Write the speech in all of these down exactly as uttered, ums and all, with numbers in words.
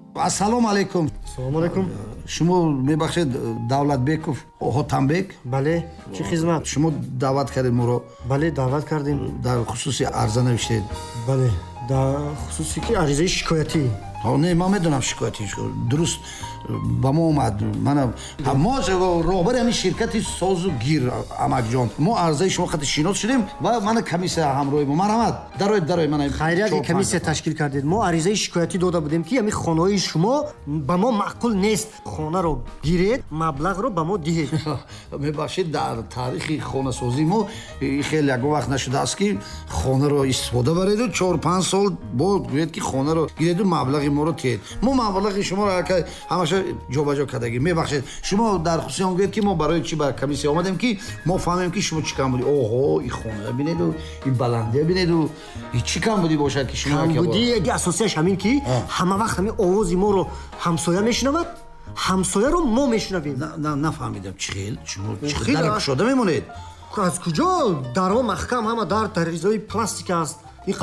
ассалому алайкум. Ассалому алайкум. Шумо мебахшед Давлатбеков Хотамбек? Бале, чӣ хизмат? Шумо даъват кардед моро? Бале, даъват кардем. Дар хусуси арза навиштед? Бале, дар хусуси ки аризаи шикоятӣ. Не, ман медонам шикояти дуруст ба мо омад. Мана мо роҳбари ҳамин ширкати Созу Гир Амакҷон. Мо арзаи шумо хати шинос шудем ва мана комиссия ҳамроҳи мо. Марҳамат. Дароед дарои мана. Хайрият комиссия ташкил кардед. Мо аризаи шикоятӣ дода будем ки ҳамин хонаҳои шумо ба мо маъқул нест. Хонаро гиред, маблағро ба мо диҳед. Мебахшед, дар таърихи хонасозӣ мо хеле ягон вақт нашудааст ки хонаро истифода бареду чор панҷ сол бод гӯед ки хонаро гиреду маблағи моро тиҳед. Мо маблағи шуморо ҳамаша ҷобаҷо кардагӣ. Мебахшед, шумо дар хусуси он гӯед ки мо барои чӣ ба комиссия омадем ки мо фаҳмем ки шумо чӣ кам будӣ. Оҳо, ин хона бинеду, ин баландия бинеду. Чӣ кам будӣ бошад ки шумо камбудии асосияш ҳамин ки ҳама вақт ҳамин овози моро ҳамсоя мешунавад, ҳамсояро мо мешунавем. Нафаҳмидам чӣ хел? Шумо чӣ хел дар кушода мемонед? аз куҷо? Дарҳо маҳкам ҳама дар таризаи пластик аст.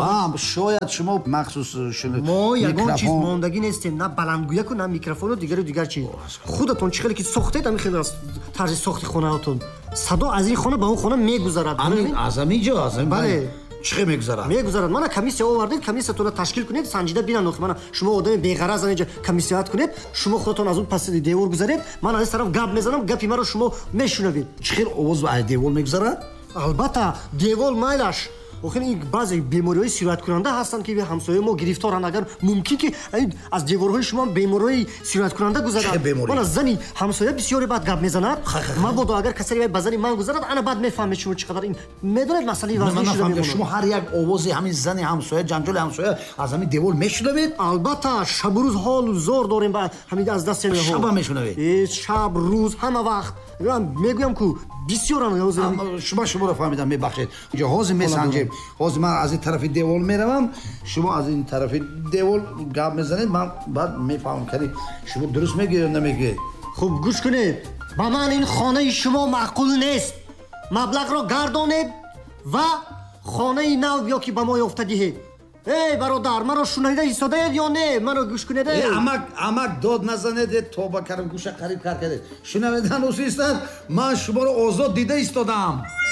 шояд шумо махсус шуд. Мо ягон чиз мондагӣ нестем, на баландгӯяку на микрофону дигару дигар чиз. Худатон чӣ хеле ки сохтед ҳамин хеле аз тарзи сохти хонаатон. Садо аз ин хона ба он хона мегузарад. Аз ҳамин ҷо аз ин бале чӣ хел мегузарад? Мегузарад. Мана комиссия овардед, комиссиятонро ташкил кунед, санҷида бинанд. Мана шумо одами беғараз ан инҷа комиссият кунед, шумо худатон аз он паси девор гузаред, ман аз ин тараф гап мезанам, гапи маро шумо мешунавед. Чӣ хел овоз аз девор мегузарад? албатта девор майлаш. охир ин баъзе бемориҳои сирояткунанда ҳастанд ки ҳамсояи мо гирифторанд. агар мумкин ки аз деворҳои шумо бемориҳои сирояткунанда гузарад. ман аз зани ҳамсоя бисёре баъд гап мезанад. мабодо агар касе ба зани ман гузарад, ана баъд мефаҳмед шумо чӣ қадар ин медонед масъалаи вазнӣ шуда мемонад. шумо ҳар як овози ҳамин зани ҳамсоя, ҷанҷоли ҳамсоя аз ҳамин девор мешунавед? албатта, шабу рӯз ҳолу зор дорем ба ҳамин аз дасти ҳо. шаба мешунавед? шаб рӯз ҳама вақт. мегӯям ку бисёран шумо шуморо фаҳмидам. мебахшед, инҷо ҳозир месанҷем. ҳозир ман аз ин тарафи девор меравам, шумо аз ин тарафи девор гап мезанед, ман баъд мефаҳмам ки шумо дуруст мегӯед ё намегӯед. хуб гӯш кунед, ба ман ин хонаи шумо маъқул нест. маблағро гардонед ва хонаи нав ё ки ба мо ёфта диҳед. эй бародар, маро шунида истодаед ё не? маро гӯш кунед. амак амак дод назанед, тоба кардам гӯша қариб кардед. шунаведан усистад, ман шуморо озод дида истодам.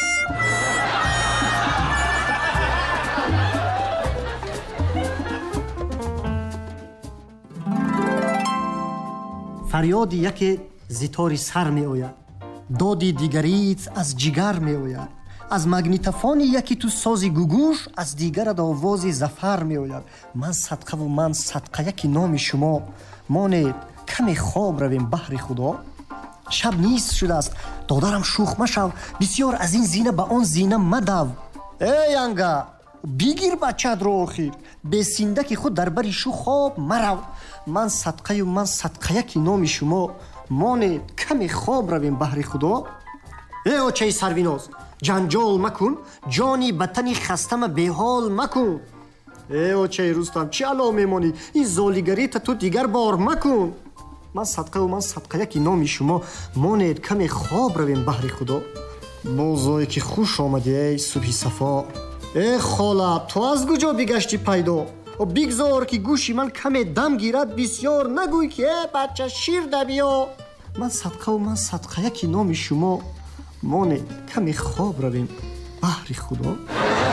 фарёди яке зитори сар меояд, доди дигариит аз ҷигар меояд. аз магнитофони яки ту сози гугуш, аз дигарат овози зафар меояд. ман садқаву ман садқа яки номи шумо. монед каме хоб равем баҳри худо. шаб низ шудааст, додарам шух машав, бисёр аз ин зина ба он зина мадав. эй анга, бигир бачадро охир, бесиндаки худ дар бари шу хоб марав. ман садқаю ман садқа яки номи шумо. монед каме хоб равем баҳри худо. эй очаи сарвиноз, ҷанҷол макун, ҷони ба тани хастама беҳол макун. эй очаи рустам, чӣ ало мемонӣ? ин золигарита ту дигар бор макун. ман садқаву ман садқа яки номи шумо. монед каме хоб равем баҳри худо. бозое ки хуш омадӣ эй субҳи сафо. эй хола, ту аз куҷо бигашти пайдо? бигзор ки гӯши ман каме дам гирад, бисёр нагӯй ки э бача шир дабиё. ман садқаву ман садқа яки номи шумо. монед каме хоб равем баҳри худо.